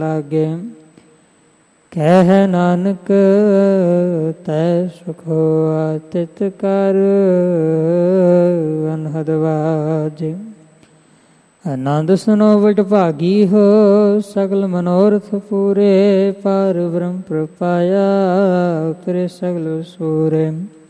ਲਾਗੇ। ਕਹਿ ਨਾਨਕ ਤੈ ਸੁਖ ਹੋਆ ਤਿਤ ਕਰ ਅਨਹਦ ਵਾਜੇ। ਆਨੰਦ ਸੁਨੋ ਵਡ ਭਾਗੀ ਹੋ ਸਗਲ ਮਨੋਰਥ ਪੂਰੇ। ਪਾਰ ਬ੍ਰਹਮ ਪ੍ਰਪਾਇਆ ਉਤਰੇ ਸਗਲ ਸੂਰੇ।